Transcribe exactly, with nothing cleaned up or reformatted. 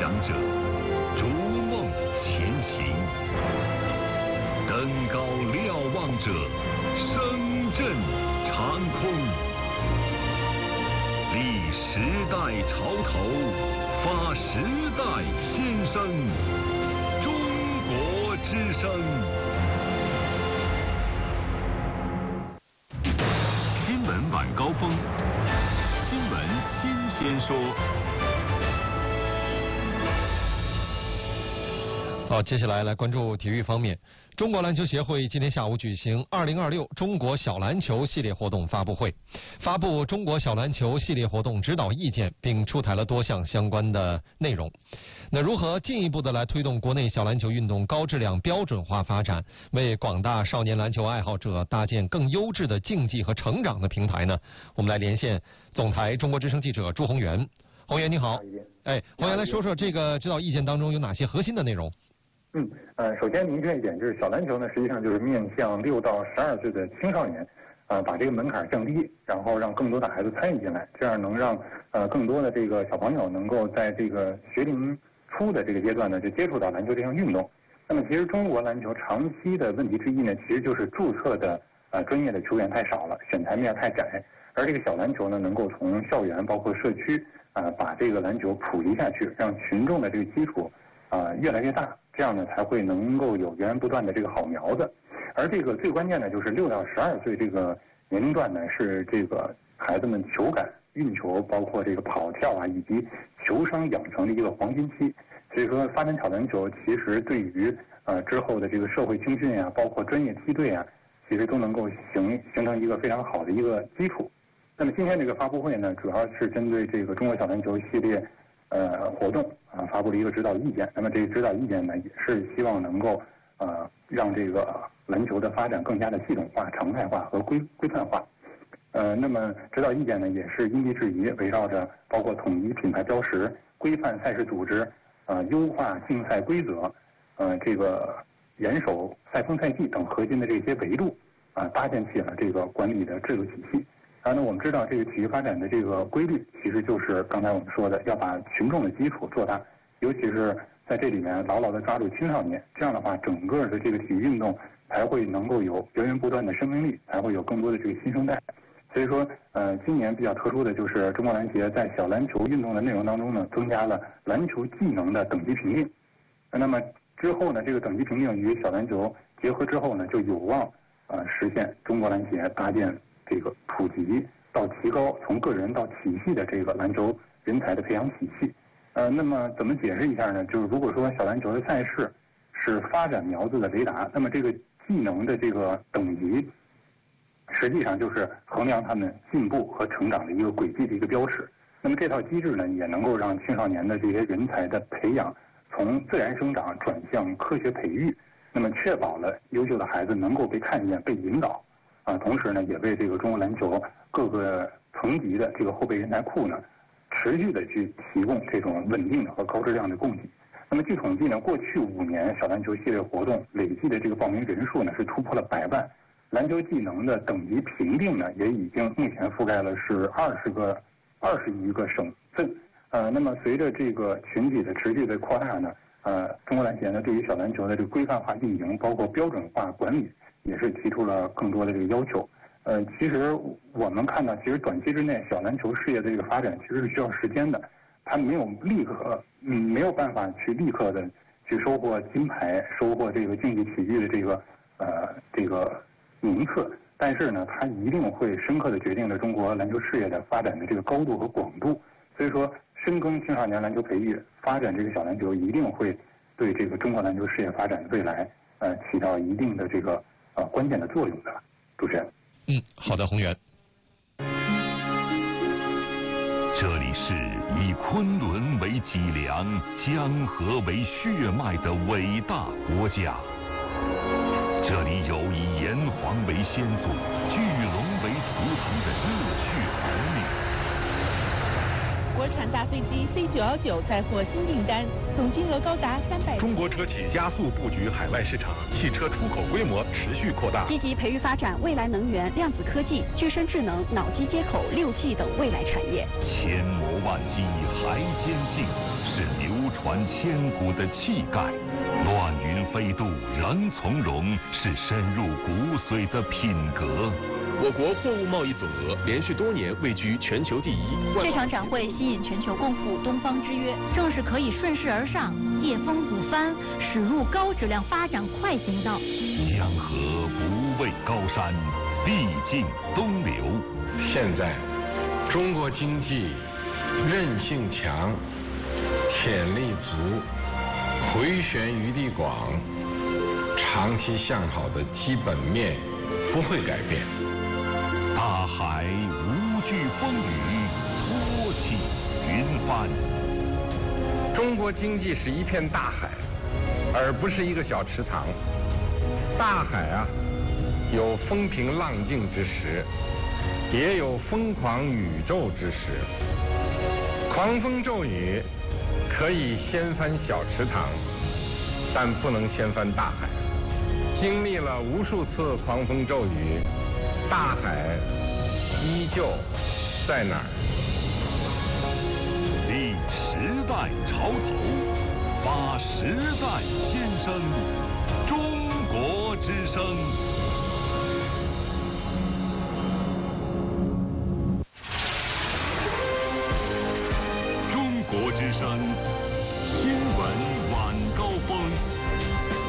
想者逐梦前行，登高瞭望者声震长空。立时代潮头，发时代先声。中国之声。新闻晚高峰，新闻新鲜说。 好，接下来来关注体育方面。中国篮球协会今天下午举行二零二六中国小篮球系列活动发布会，发布中国小篮球系列活动指导意见，并出台了多项相关的内容。那如何进一步的来推动国内小篮球运动高质量标准化发展，为广大少年篮球爱好者搭建更优质的竞技和成长的平台呢？我们来连线总台中国之声记者朱宏元。宏元你好。哎，宏元来说说这个指导意见当中有哪些核心的内容？ 嗯，呃，首先明确一点，就是小篮球呢，实际上就是面向六到十二岁的青少年，啊、呃，把这个门槛降低，然后让更多的孩子参与进来，这样能让呃更多的这个小朋友能够在这个学龄初的这个阶段呢，就接触到篮球这项运动。那么，其实中国篮球长期的问题之一呢，其实就是注册的呃专业的球员太少了，选材面太窄，而这个小篮球呢，能够从校园包括社区啊、呃，把这个篮球普及下去，让群众的这个基础啊、呃、越来越大。这样呢，才会能够有源源不断的这个好苗子，而这个最关键的就是六到十二岁这个年龄段呢，是这个孩子们球感、运球，包括这个跑跳啊，以及球商养成的一个黄金期。所以说，发展小篮球其实对于呃之后的这个社会青训啊，包括专业梯队啊，其实都能够形形成一个非常好的一个基础。那么今天这个发布会呢，主要是针对这个中国小篮球系列。呃，活动啊，发布了一个指导意见。那么这个指导意见呢，也是希望能够呃让这个篮球的发展更加的系统化、常态化和规规范化。呃，那么指导意见呢，也是因地制宜，围绕着包括统一品牌标识、规范赛事组织、呃优化竞赛规则、呃这个严守赛风赛季等核心的这些维度啊，搭建起了这个管理的制度体系。然后呢，我们知道这个体育发展的这个规律，其实就是刚才我们说的，要把群众的基础做大，尤其是在这里面牢牢的抓住青少年。这样的话，整个的这个体育运动才会能够有源源不断的生命力，才会有更多的这个新生代。所以说，呃，今年比较特殊的就是中国篮协在小篮球运动的内容当中呢，增加了篮球技能的等级评定。那么之后呢，这个等级评定与小篮球结合之后呢，就有望呃实现中国篮协搭建这个普及到提高，从个人到体系的这个篮球人才的培养体系。呃，那么怎么解释一下呢？就是如果说小篮球的赛事是发展苗子的雷达，那么这个技能的这个等级，实际上就是衡量他们进步和成长的一个轨迹的一个标尺。那么这套机制呢，也能够让青少年的这些人才的培养从自然生长转向科学培育，那么确保了优秀的孩子能够被看见、被引导。啊，同时呢，也为这个中国篮球各个层级的这个后备人才库呢，持续的去提供这种稳定的和高质量的供给。那么据统计呢，过去五年小篮球系列活动累计的这个报名人数呢是突破了百万，篮球技能的等级评定呢也已经目前覆盖了是二十个二十余个省份。呃，那么随着这个群体的持续的扩大呢，呃，中国篮协呢对于小篮球的这个规范化运营，包括标准化管理，也是提出了更多的这个要求。呃，其实我们看到，其实短期之内小篮球事业的这个发展其实是需要时间的，它没有立刻，嗯，没有办法去立刻的去收获金牌，收获这个竞技体育的这个呃这个名次，但是呢，它一定会深刻的决定了中国篮球事业的发展的这个高度和广度。所以说，深耕青少年篮球培育，发展这个小篮球，一定会对这个中国篮球事业发展的未来，呃，起到一定的这个呃关键的作用的。主持人。 嗯，好的，宏源。 这里是以昆仑为脊梁、江河为血脉的伟大国家。这里有以炎黄为先祖、巨龙为图腾的热血儿女。 国国产大飞机 C 九幺九再获新订单，总金额高达三百。 中国车企加速布局海外市场，汽车出口规模持续扩大。 积极培育发展未来能源、量子科技、具身智能、脑机接口、六 G 等未来产业。 千磨万击还坚劲，是流传千古的气概；乱云飞渡仍从容，是深入骨髓的品格。 我国货物贸易总额连续多年位居全球第一。 这场展会吸引全球共赴东方之约，正是可以顺势而上，借风补帆，驶入高质量发展快行道。 江河不畏高山，必经东流。 现在，中国经济韧性强，潜力足，回旋余地广，长期向好的基本面不会改变。 大海无惧风雨，托起云帆。 中国经济是一片大海，而不是一个小池塘。大海啊，有风平浪静之时，也有疯狂宇宙之时。狂风骤雨可以掀翻小池塘，但不能掀翻大海。经历了无数次狂风骤雨，大海依旧在哪儿？ 立时代潮头，发时代先声，中国之声。中国之声，新